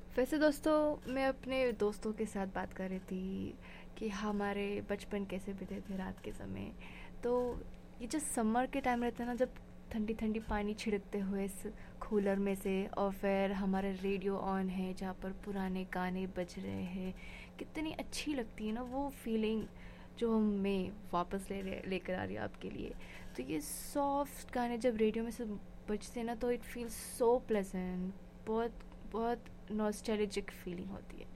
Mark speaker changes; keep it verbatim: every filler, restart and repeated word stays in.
Speaker 1: वैसे दोस्तों, मैं अपने दोस्तों के साथ बात कर रही थी कि हमारे बचपन कैसे बीते थे रात के समय। तो ये जो समर के टाइम रहता है ना, जब ठंडी ठंडी पानी छिड़कते हुए इस कूलर में से, और फिर हमारा रेडियो ऑन है जहाँ पर पुराने गाने बज रहे हैं, कितनी अच्छी लगती है ना वो फीलिंग, जो मैं वापस ले ले- लेकर आ रही हूँ आपके लिए। तो ये सॉफ्ट गाने जब रेडियो में से बजते हैं ना, तो इट फील्स सो प्लेजेंट। बहुत बहुत नॉस्टैल्जिक फीलिंग होती है।